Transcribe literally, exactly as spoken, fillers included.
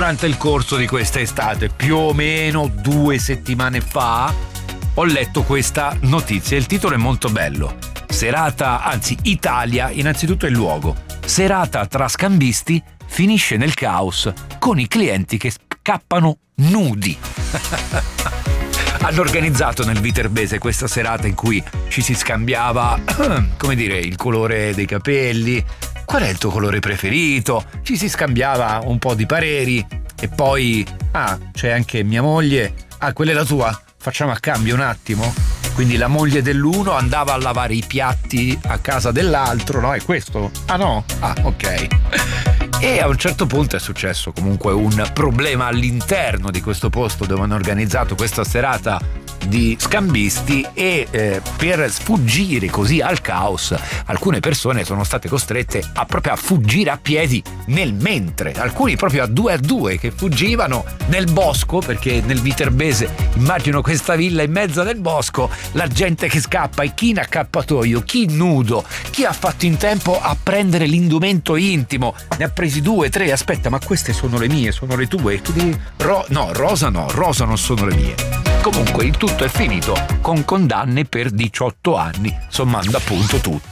durante il corso di questa estate, più o meno due settimane fa, ho letto questa notizia. Il titolo è molto bello. Serata, anzi Italia, innanzitutto il luogo. Serata tra scambisti finisce nel caos con i clienti che scappano nudi. Hanno organizzato nel Viterbese questa serata in cui ci si scambiava, come dire, il colore dei capelli, qual è il tuo colore preferito, ci si scambiava un po' di pareri e poi, ah, c'è anche mia moglie, ah, quella è la tua, facciamo a cambio un attimo. Quindi la moglie dell'uno andava a lavare i piatti a casa dell'altro, no? È questo? Ah no? Ah, ok. E a un certo punto è successo comunque un problema all'interno di questo posto dove hanno organizzato questa serata di scambisti e eh, per sfuggire così al caos alcune persone sono state costrette a proprio a fuggire a piedi nel mentre, alcuni proprio a due a due che fuggivano nel bosco, perché nel Viterbese immagino questa villa in mezzo del bosco, la gente che scappa e chi in accappatoio, chi nudo, chi ha fatto in tempo a prendere l'indumento intimo, ne ha presi due, tre, aspetta ma queste sono le mie, sono le tue, Ro- no, rosa no, rosa non sono le mie. Comunque il tutto è finito con condanne per diciotto anni, sommando appunto tutto.